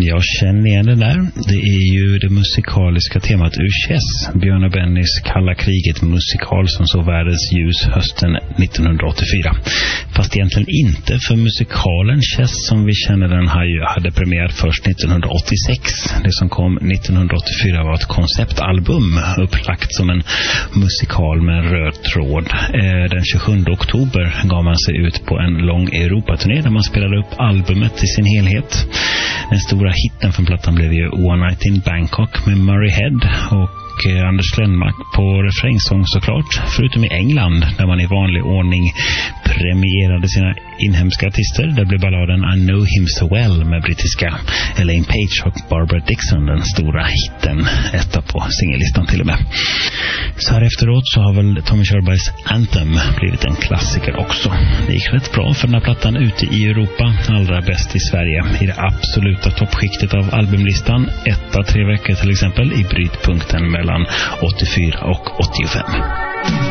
Jag känner igen det där. Det är ju det musikaliska temat ur Chess, Björn och Bennys Kalla kriget musikal som såg världens ljus hösten 1984. Fast egentligen inte, för musikalen Chess som vi känner den hade premiär först 1986. Det som kom 1984 var ett konceptalbum upplagt som en musikal med en röd tråd. Den 27 oktober gav man sig ut på en lång Europaturné där man spelade upp albumet i sin helhet. Den stora hitten från plattan blev ju One Night in Bangkok med Murray Head och Anders Lennmark på refrängsång såklart, förutom i England där man i vanlig ordning premierade sina inhemska artister. Där blev balladen I Know Him So Well med brittiska Elaine Page och Barbara Dixon den stora hitten, etta på singellistan till och med. Så här efteråt så har väl Tommy Körbergs Anthem blivit en klassiker också. Det gick rätt bra för den här plattan ute i Europa, allra bäst i Sverige i det absoluta toppskiktet av albumlistan, 1-3 veckor till exempel i brytpunkten mellan 84 och 85.